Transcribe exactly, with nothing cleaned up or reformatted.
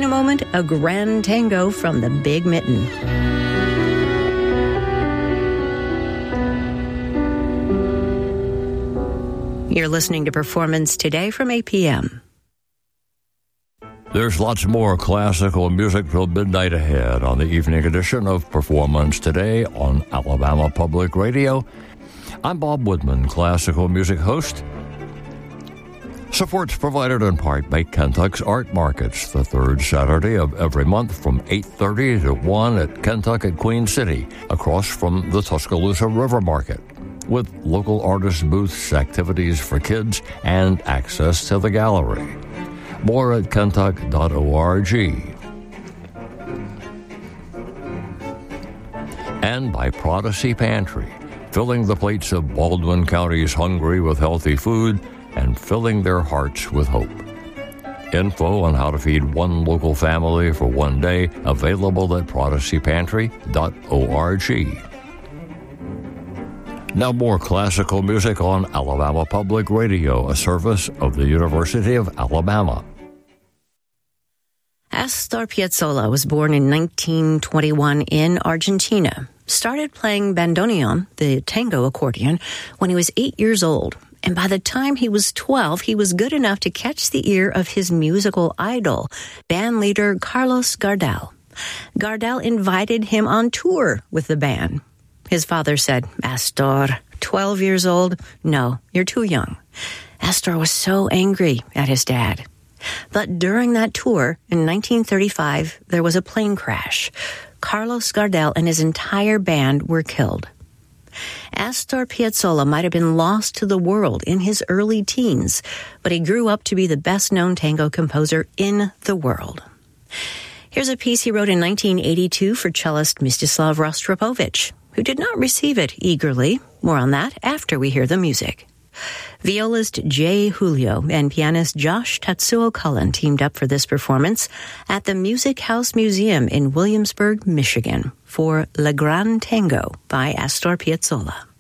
In a moment, a grand tango from the Big Mitten. You're listening to Performance Today from A P M. There's lots more classical music till midnight ahead on the evening edition of Performance Today on Alabama Public Radio. I'm Bob Woodman, classical music host. Support's provided in part by Kentuck's Art Markets, the third Saturday of every month from eight thirty to one at Kentuck at Queen City, across from the Tuscaloosa River Market, with local artist booths, activities for kids, and access to the gallery. More at kentuck dot org. And by Prodigy Pantry, filling the plates of Baldwin County's hungry with healthy food and filling their hearts with hope. Info on how to feed one local family for one day available at prodigy pantry dot org. Now more classical music on Alabama Public Radio, a service of the University of Alabama. Astor Piazzolla was born in nineteen twenty-one in Argentina. Started playing bandoneon, the tango accordion, when he was eight years old. And by the time he was twelve, he was good enough to catch the ear of his musical idol, band leader Carlos Gardel. Gardel invited him on tour with the band. His father said, "Astor, twelve years old? No, you're too young." Astor was so angry at his dad. But during that tour, in nineteen thirty-five, there was a plane crash. Carlos Gardel and his entire band were killed. Astor Piazzolla might have been lost to the world in his early teens, but he grew up to be the best-known tango composer in the world. Here's a piece he wrote in nineteen eighty-two for cellist Mstislav Rostropovich, who did not receive it eagerly. More on that after we hear the music. Violist Jay Julio and pianist Josh Tatsuo Cullen teamed up for this performance at the Music House Museum in Williamsburg, Michigan for Le Grand Tango by Astor Piazzolla.